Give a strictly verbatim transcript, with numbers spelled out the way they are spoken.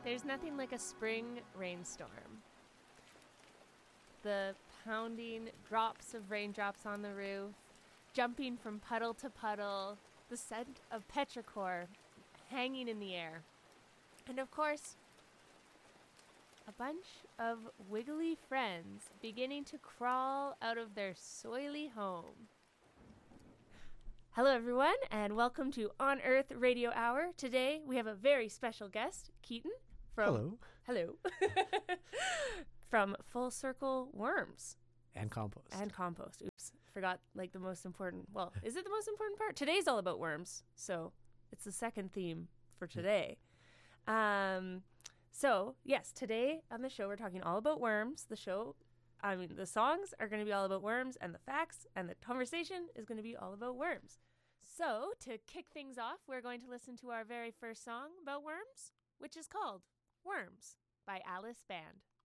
There's nothing like a spring rainstorm. The pounding drops of raindrops on the roof, jumping from puddle to puddle, the scent of petrichor hanging in the air. And of course, a bunch of wiggly friends beginning to crawl out of their soily home. Hello, everyone, and welcome to On Earth Radio Hour. Today, we have a very special guest, Keaton. From, Hello. Hello. From Full Circle Worms. And compost. And compost. Oops. Forgot, like, the most important. Well, is it the most important part? Today's all about worms, so it's the second theme for today. Um, so, yes, today on the show, we're talking all about worms. The show, I mean, the songs are going to be all about worms, and the facts and the conversation is going to be all about worms. So, to kick things off, we're going to listen to our very first song about worms, which is called Worms by Alice Band.